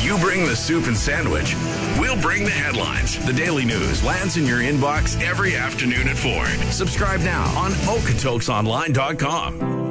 You bring the soup and sandwich, we'll bring the headlines. The Daily News lands in your inbox every afternoon at 4. Subscribe now on Okotoksonline.com.